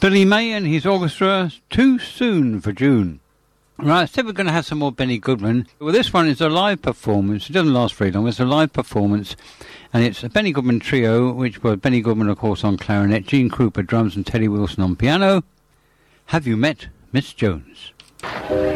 Billy May and his orchestra, Too Soon for June. Right, I said we're going to have some more Benny Goodman. Well, this one is a live performance. It doesn't last very long. It's a live performance, and it's a Benny Goodman trio, which were Benny Goodman, of course, on clarinet, Gene Krupa drums, and Teddy Wilson on piano. Have You Met Miss Jones?